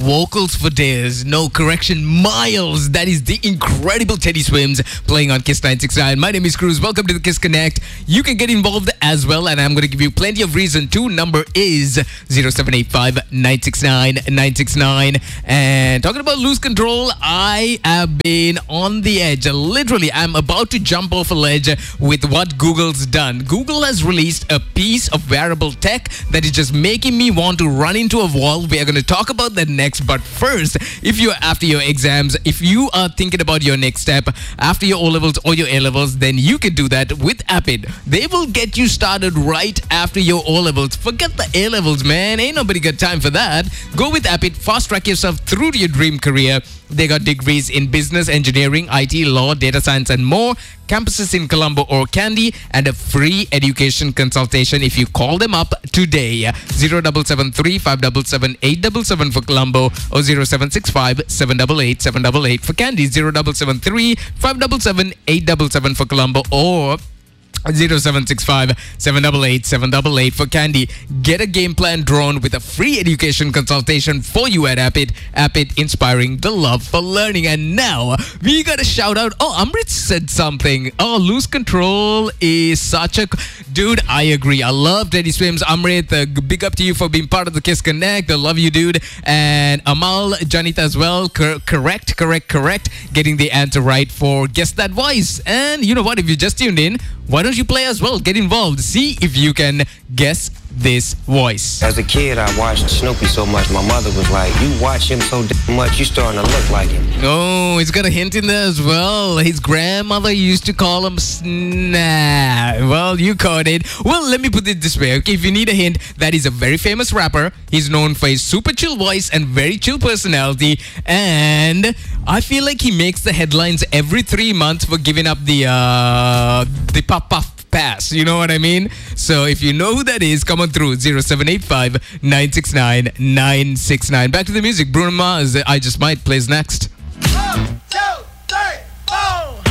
vocals for days. No, correction, miles. That is the incredible Teddy Swims playing on Kiss 969. My name is Cruz. Welcome to the Kiss Connect. You can get involved as well, and I'm going to give you plenty of reason to. Number is 0785 969 969. And talking about lose control, I have been on the edge. Literally, I'm about to jump off a ledge with what Google's done. Google has released a piece of wearable tech that is just making me want to run into a wall. We are going to talk about that next. But first, if you're after your exams, if you are thinking about your next step after your O-levels or your A-levels, then you can do that with Appid. They will get you started right after your O-levels. Forget the A-levels, man. Ain't nobody got time for that. Go with Appid. Fast track yourself through to your dream career. They got degrees in business, engineering, IT, law, data science, and more. Campuses in Colombo or Kandy, and a free education consultation if you call them up today. 0773 577 877 for Colombo or 0765 788 788 for Kandy. 0773 577 877 for Colombo or 0765 788 788 for Kandy. Get a game plan drawn with a free education consultation for you at Appid. Appid, inspiring the love for learning. And now we got a shout out. Oh, Amrit said something. Oh, lose control is such a dude. I agree. I love Teddy Swims. Amrit, big up to you for being part of the Kiss Connect. I love you, dude. And Amal, Janita as well. Correct. Getting the answer right for Guess That Voice. And you know what? If you just tuned in, why don't you play as well? Get involved. See if you can guess this voice. As a kid, I watched Snoopy so much. My mother was like, you watch him so much, you starting to look like him. Oh, he's got a hint in there as well. His grandmother used to call him Snap. Well, you caught it. Well, let me put it this way. Okay, if you need a hint, that is a very famous rapper. He's known for his super chill voice and very chill personality. And I feel like he makes the headlines every 3 months for giving up the puff pass. You know what I mean? So if you know who that is, come on through. 0785 969 969. Back to the music. Bruno Mars, I Just Might plays next.